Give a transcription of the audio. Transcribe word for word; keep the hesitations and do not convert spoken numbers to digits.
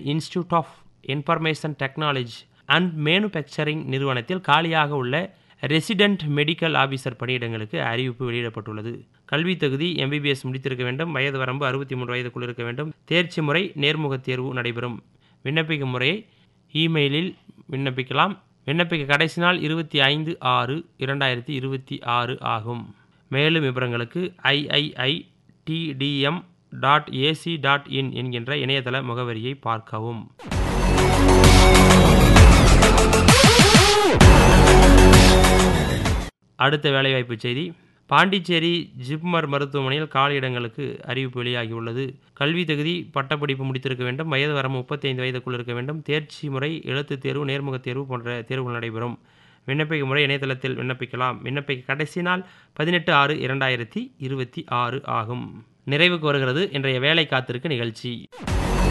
Institute of information technology and manufacturing நிறுவனத்தில் காலியாக உள்ள ரெசிடென்ட் மெடிக்கல் ஆஃபீஸர் பணியிடங்களுக்கு அறிவிப்பு வெளியிடப்பட்டுள்ளது. கல்வி தகுதி எம்பிபிஎஸ் முடித்திருக்க வேண்டும். வயது வரம்பு அறுபத்தி மூன்று வயதுக்குள் இருக்க வேண்டும். தேர்ச்சி முறை நேர்முகத் தேர்வு நடைபெறும். விண்ணப்பிக்கும் முறையை இமெயிலில் விண்ணப்பிக்கலாம். விண்ணப்பிக்க கடைசி நாள் இருபத்தி ஐந்து ஆறு இரண்டாயிரத்தி இருபத்தி ஆறு ஆகும். மேலும் விவரங்களுக்கு ஐஐஐடிடிஎம் டாட் ஏசி டாட் இன் என்கின்ற இணையதள முகவரியை பார்க்கவும். அடுத்த வேலைவாய்ப்பு செய்தி. பாண்டிச்சேரி ஜிப்மர் மருத்துவமனையில் காலியிடங்களுக்கு அறிவிப்பு வெளியாகியுள்ளது. கல்வி தகுதி பட்டப்படிப்பு முடித்திருக்க வேண்டும். வயது வரம்பு முப்பத்தி ஐந்து வயதுக்குள் இருக்க வேண்டும். தேர்ச்சி முறை எழுத்துத் தேர்வு நேர்முகத் தேர்வு போன்ற தேர்வுகள் நடைபெறும். விண்ணப்பிக்கும் முறை இணையதளத்தில் விண்ணப்பிக்கலாம். விண்ணப்பிக்க கடைசி நாள் பதினெட்டு ஆறு இரண்டாயிரத்தி இருபத்தி ஆறு ஆகும். நிறைவுக்கு வருகிறது இன்றைய வேலை காத்திருக்கு நிகழ்ச்சி.